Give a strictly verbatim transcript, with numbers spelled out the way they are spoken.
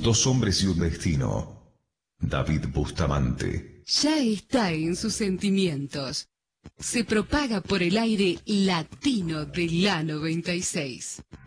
Dos hombres y un destino. David Bustamante. Ya está en sus sentimientos. Se propaga por el aire latino de la noventa y seis.